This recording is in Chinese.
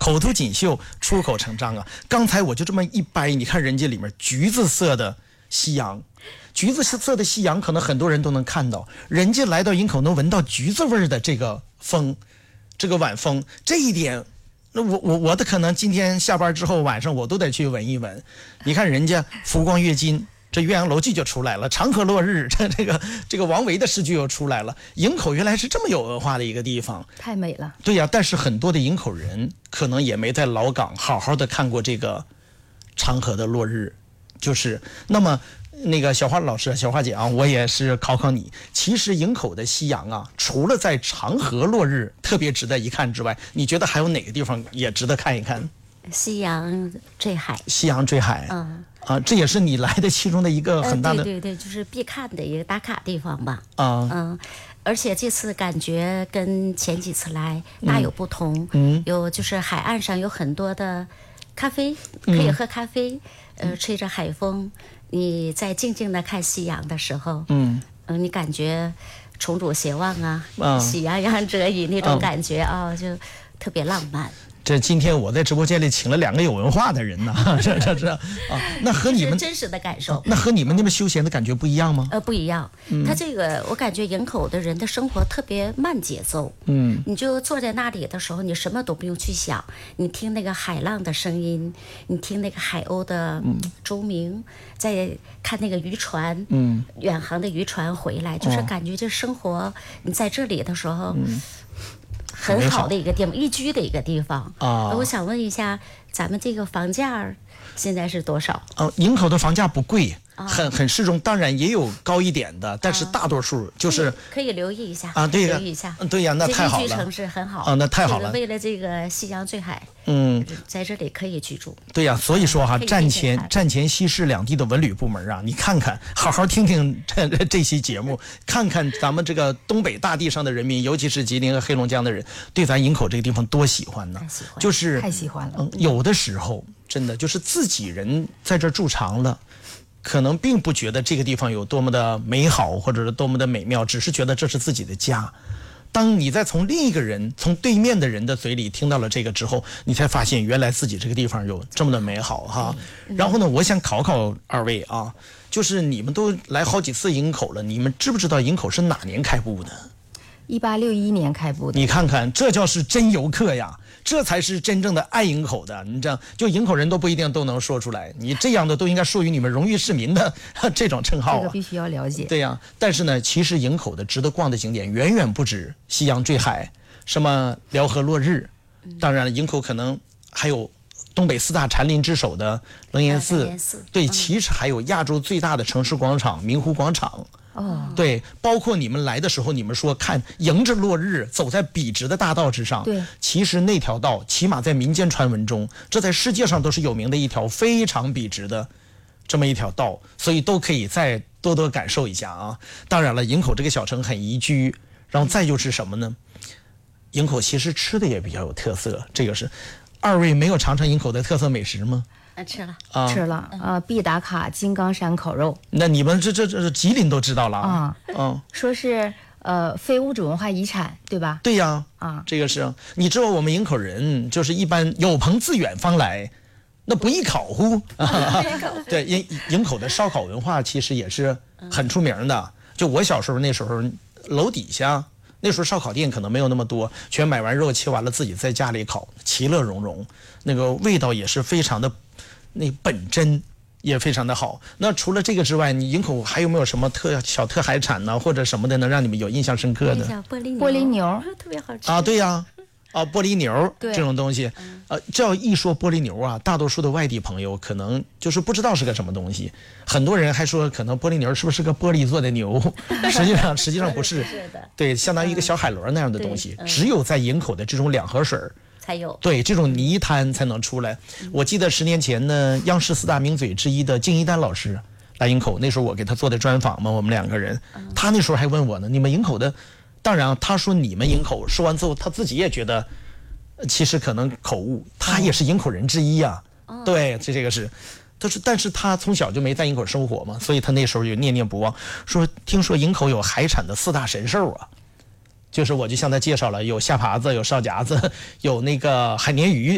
口吐锦绣，出口成章啊！刚才我就这么一掰，你看人家里面橘子色的夕阳，橘子色的夕阳，可能很多人都能看到，人家来到营口能闻到橘子味的这个风，这个晚风，这一点。那我的可能今天下班之后晚上我都得去闻一闻。你看人家浮光跃金，这岳阳楼记就出来了，长河落日，这个王维的诗句又出来了。营口原来是这么有文化的一个地方， 太美了。 对呀，但是很多的营口人可能也没在老港好好的看过这个长河的落日。就是那么那个小花老师、小花姐啊，我也是考考你。其实营口的夕阳啊，除了在长河落日特别值得一看之外，你觉得还有哪个地方也值得看一看？ 夕阳坠海。 夕阳坠海，这也是你来的其中的一个很大的， 对，就是必看的一个打卡地方吧。而且这次感觉跟前几次来大有不同。有就是海岸上有很多的咖啡，可以喝咖啡，吹着海风，你在静静的看夕阳的时候，你感觉重主偕望啊，喜洋洋折羽那种感觉就特别浪漫。 这今天我在直播间里请了2个有文化的人呢，这那和你们真实的感受， 那和你们那么休闲的感觉不一样吗？ 不一样。他这个我感觉营口的人的生活特别慢节奏。你就坐在那里的时候，你什么都不用去想，你听那个海浪的声音，你听那个海鸥的钟鸣，再看那个渔船，远航的渔船回来，就是感觉这生活，你在这里的时候。很好的一个地方，宜居的一个地方我想问一下，咱们这个房价现在是多少？ 营口的房价不贵，很适中，当然也有高一点的，但是大多数就是可以留意一下对呀， 留意一下， 对呀，那太好了， 宜居城市很好那太好了， 为了这个夕阳坠海，在这里可以居住。 对呀，所以说战前西市两地的文旅部门你看看，好好听听这期节目，看看咱们这个东北大地上的人民，尤其是吉林和黑龙江的人，对咱营口这个地方多喜欢呢，就是太喜欢了。 有的时候真的就是自己人在这住长了。可能并不觉得这个地方有多么的美好，或者是多么的美妙，只是觉得这是自己的家。当你再从另一个人，从对面的人的嘴里听到了这个之后，你才发现原来自己这个地方有这么的美好哈。然后呢，我想考考二位就是你们都来好几次营口了，你们知不知道营口是哪年开埠的 ？1861年开埠的。 你看看，这叫是真游客呀！这才是真正的爱营口的，你这样就营口人都不一定都能说出来，你这样的都应该授予你们荣誉市民的这种称号这个必须要了解。 对呀，但是呢，其实营口的值得逛的景点远远不止夕阳坠海，什么辽河落日，当然了，营口可能还有东北4大禅林之首的楞严寺，对，其实还有亚洲最大的城市广场明湖广场。对，包括你们来的时候，你们说看迎着落日走在笔直的大道之上， 对， 其实那条道起码在民间传闻中，这在世界上都是有名的一条非常笔直的这么一条道，所以都可以再多多感受一下当然了，营口这个小城很宜居，然后再就是什么呢？营口其实吃的也比较有特色，这个是二位没有尝尝营口的特色美食吗？ 吃了吃了必打卡金刚山烤肉。 那你们这吉林都知道了说是非物质文化遗产，对吧？ 对呀这个是你知道我们营口人就是一般有朋自远方来，那不亦考乎对，营口的烧烤文化其实也是很出名的。就我小时候那时候，楼底下那时候烧烤店可能没有那么多，全买完肉切完了自己在家里烤，其乐融融，那个味道也是非常的那本真，也非常的好。那除了这个之外，你营口还有没有什么小特海产呢，或者什么的能让你们有印象深刻的？ 玻璃牛特别好吃对呀玻璃牛这种东西这要一说玻璃牛大多数的外地朋友可能就是不知道是个什么东西，很多人还说可能玻璃牛是不是个玻璃做的牛实际上不是对，相当于一个小海螺那样的东西，只有在营口的这种两河水才有， 对，这种泥滩才能出来。我记得10年前呢，央视4大名嘴之一的敬一丹老师来营口，那时候我给他做的专访嘛，我们2个人，他那时候还问我呢，你们营口的，当然他说你们营口，说完之后他自己也觉得其实可能口误，他也是营口人之一对，这个是但是他从小就没在营口生活嘛，所以他那时候就念念不忘，说听说营口有海产的4大神兽就是我就向他介绍了，有虾爬子，有烧夹子，有那个海鲶鱼